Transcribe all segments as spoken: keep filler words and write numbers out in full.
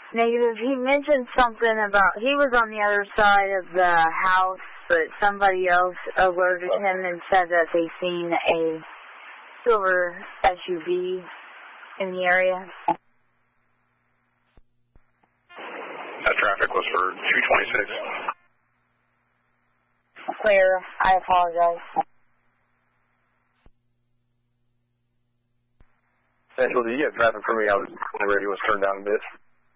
Negative. He mentioned something about, he was on the other side of the house, but somebody else alerted him and said that they seen a silver S U V in the area. That traffic was for two twenty-six. Clear. I apologize. Central, do you get traffic for me? I was, the radio was turned down a bit.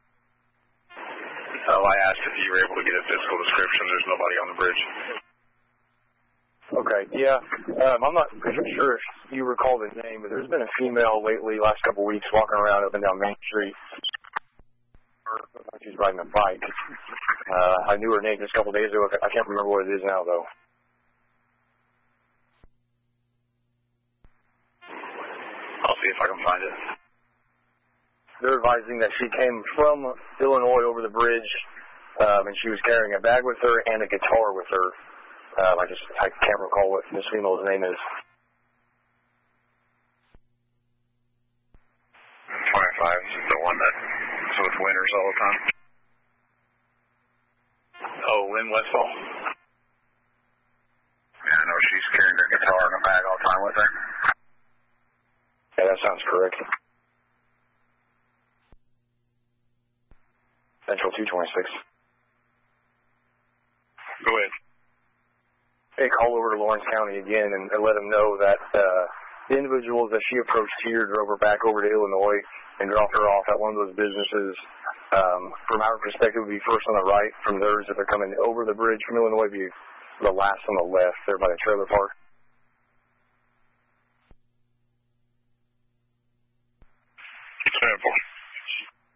Oh, I asked if you were able to get a physical description. There's nobody on the bridge. Okay, yeah. Um, I'm not sure if you recall the name, but there's been a female lately, last couple of weeks, walking around up and down Main Street. She's riding a bike. Uh, I knew her name just a couple of days ago. I can't remember what it is now, though. I'll see if I can find it. They're advising that she came from Illinois over the bridge, um, and she was carrying a bag with her and a guitar with her. Um, I just I can't recall what this female's name is. twenty-five is the one that is with Winters all the time. Oh, Lynn Westfall. Yeah, I know she's carrying her guitar in a bag all the time with her. Yeah, that sounds correct. Central two twenty-six. Go ahead. Hey, call over to Lawrence County again and, and let them know that uh, the individuals that she approached here drove her back over to Illinois and dropped her off at one of those businesses. Um, from our perspective, it would be first on the right. From theirs, if they're coming over the bridge from Illinois, it would be the last on the left there by the trailer park.